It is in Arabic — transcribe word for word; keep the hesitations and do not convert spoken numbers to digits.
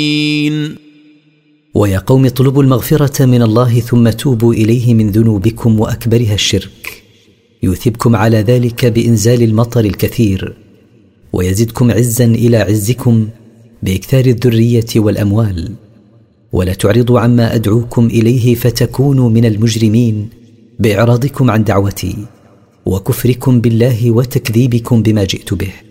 ويا قوم اطلبوا المغفرة من الله ثم توبوا إليه من ذنوبكم وأكبرها الشرك، يثبكم على ذلك بإنزال المطر الكثير، ويزدكم عزا إلى عزكم بإكثار الذرية والأموال. ولا تعرضوا عما أدعوكم إليه فتكونوا من المجرمين بإعراضكم عن دعوتي وكفركم بالله وتكذيبكم بما جئت به.